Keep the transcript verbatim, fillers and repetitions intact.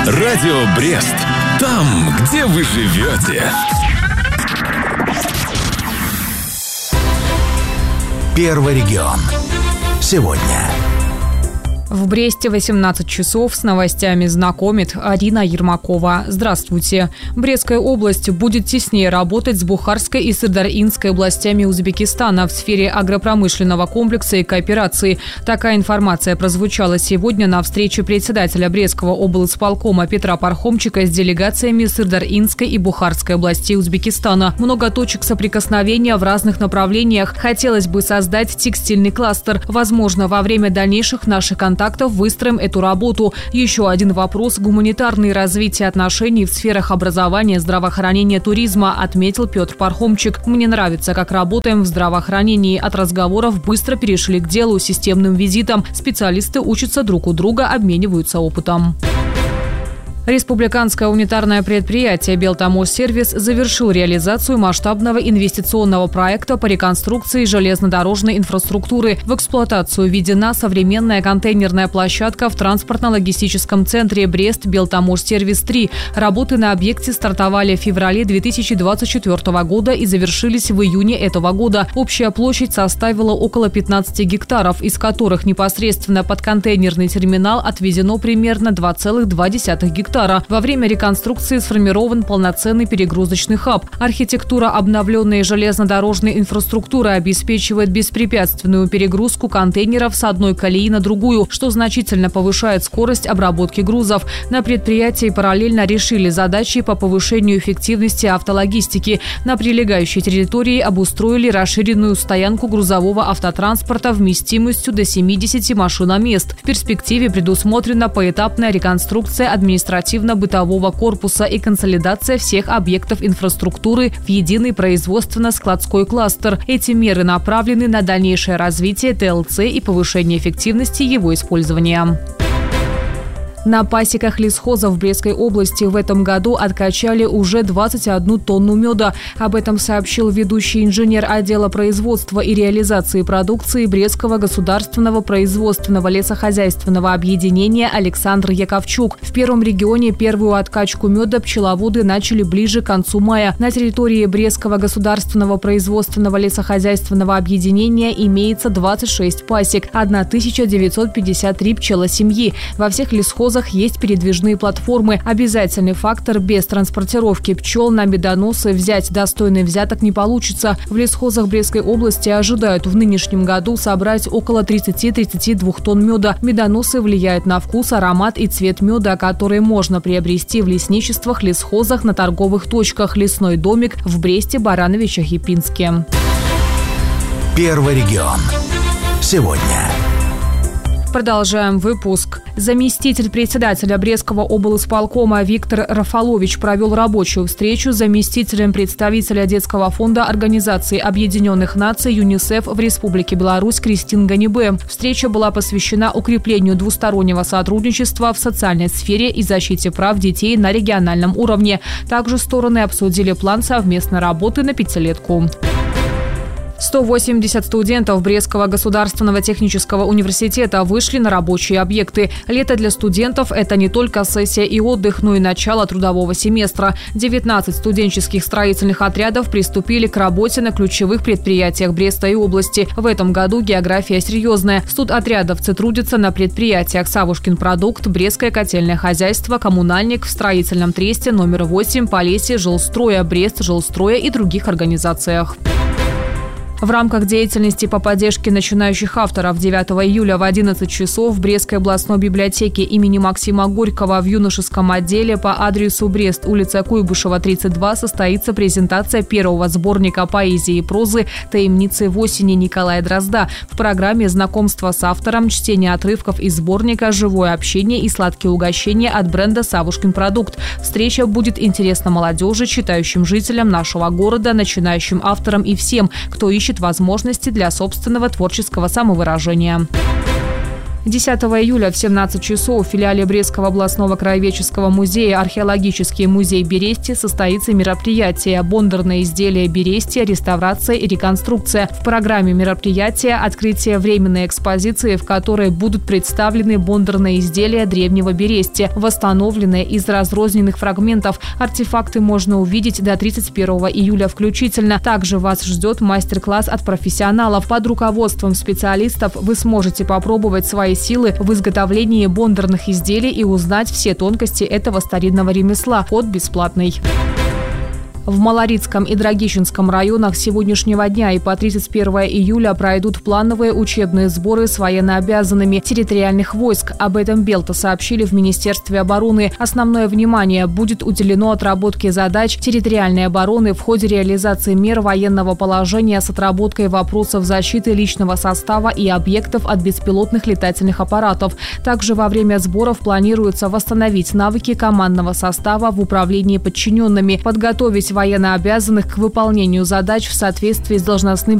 Радио Брест. Там, где вы живете. Первый регион. Сегодня. В Бресте восемнадцать часов, с новостями знакомит Арина Ермакова. Здравствуйте. Брестская область будет теснее работать с Бухарской и Сырдарьинской областями Узбекистана в сфере агропромышленного комплекса и кооперации. Такая информация прозвучала сегодня на встрече председателя Брестского облисполкома Петра Пархомчика с делегациями Сырдарьинской и Бухарской областей Узбекистана. Много точек соприкосновения в разных направлениях. Хотелось бы создать текстильный кластер. Возможно, во время дальнейших наших контактов выстроим эту работу. Еще один вопрос – гуманитарное развитие отношений в сферах образования, здравоохранения, туризма, отметил Петр Пархомчик. Мне нравится, как работаем в здравоохранении. От разговоров быстро перешли к делу, системным визитам. Специалисты учатся друг у друга, обмениваются опытом. Республиканское унитарное предприятие «Белтамошсервис» завершил реализацию масштабного инвестиционного проекта по реконструкции железнодорожной инфраструктуры. В эксплуатацию введена современная контейнерная площадка в транспортно-логистическом центре Брест-Белтамошсервис-три. Работы на объекте стартовали в феврале две тысячи двадцать четвёртого года и завершились в июне этого года. Общая площадь составила около пятнадцати гектаров, из которых непосредственно под контейнерный терминал отведено примерно два целых два десятых гектара. Во время реконструкции сформирован полноценный перегрузочный хаб. Архитектура обновленной железнодорожной инфраструктуры обеспечивает беспрепятственную перегрузку контейнеров с одной колеи на другую, что значительно повышает скорость обработки грузов. На предприятии параллельно решили задачи по повышению эффективности автологистики. На прилегающей территории обустроили расширенную стоянку грузового автотранспорта вместимостью до семидесяти машиномест. В перспективе предусмотрена поэтапная реконструкция административной бытового корпуса и консолидация всех объектов инфраструктуры в единый производственно-складской кластер. Эти меры направлены на дальнейшее развитие тэ эл цэ и повышение эффективности его использования. На пасеках лесхозов в Брестской области в этом году откачали уже двадцать одну тонну меда. Об этом сообщил ведущий инженер отдела производства и реализации продукции Брестского государственного производственного лесохозяйственного объединения Александр Яковчук. В первом регионе первую откачку меда пчеловоды начали ближе к концу мая. На территории Брестского государственного производственного лесохозяйственного объединения имеется двадцать шесть пасек, тысяча девятьсот пятьдесят три пчелосемьи. Во всех лесхозах есть передвижные платформы. Обязательный фактор: без транспортировки пчел на медоносы взять достойный взяток не получится. В лесхозах Брестской области ожидают в нынешнем году собрать около тридцати-тридцати двух тонн меда. Медоносы влияют на вкус, аромат и цвет меда, которые можно приобрести в лесничествах, лесхозах, на торговых точках. Лесной домик в Бресте, Барановичах и Пинске. Первый регион. Сегодня. Продолжаем выпуск. Заместитель председателя Брестского облисполкома Виктор Рафалович провел рабочую встречу с заместителем представителя детского фонда Организации Объединенных Наций ЮНИСЕФ в Республике Беларусь Кристин Ганибе. Встреча была посвящена укреплению двустороннего сотрудничества в социальной сфере и защите прав детей на региональном уровне. Также стороны обсудили план совместной работы на пятилетку. сто восемьдесят студентов Брестского государственного технического университета вышли на рабочие объекты. Лето для студентов – это не только сессия и отдых, но и начало трудового семестра. девятнадцать студенческих строительных отрядов приступили к работе на ключевых предприятиях Бреста и области. В этом году география серьезная. Студотрядовцы трудятся на предприятиях «Савушкин продукт», «Брестское котельное хозяйство», «Коммунальник», в строительном тресте номер восемь, «Полесье», «Жилстроя», «Брест», «Жилстроя» и других организациях. В рамках деятельности по поддержке начинающих авторов девятого июля в одиннадцать часов в Брестской областной библиотеке имени Максима Горького в юношеском отделе по адресу Брест, улица Куйбышева, тридцать два, состоится презентация первого сборника поэзии и прозы «Таемницы в осени» Николая Дрозда. В программе знакомство с автором, чтение отрывков из сборника, живое общение и сладкие угощения от бренда «Савушкин продукт». Встреча будет интересна молодежи, читающим жителям нашего города, начинающим авторам и всем, кто ищет возможности для собственного творческого самовыражения. десятого июля в семнадцать часов в филиале Брестского областного краеведческого музея «Археологический музей Берестия» состоится мероприятие «Бондарное изделие Берестия. Реставрация и реконструкция». В программе мероприятия открытие временной экспозиции, в которой будут представлены бондарные изделия древнего Берестия, восстановленные из разрозненных фрагментов. Артефакты можно увидеть до тридцать первого июля включительно. Также вас ждет мастер-класс от профессионалов. Под руководством специалистов вы сможете попробовать свои силы в изготовлении бондарных изделий и узнать все тонкости этого старинного ремесла. Вход бесплатный. В Малорицком и Драгищенском районах с сегодняшнего дня и по тридцать первого июля пройдут плановые учебные сборы с военнообязанными территориальных войск. Об этом Белта сообщили в Министерстве обороны. Основное внимание будет уделено отработке задач территориальной обороны в ходе реализации мер военного положения с отработкой вопросов защиты личного состава и объектов от беспилотных летательных аппаратов. Также во время сборов планируется восстановить навыки командного состава в управлении подчиненными, подготовить военнообязанных к выполнению задач в соответствии с должностным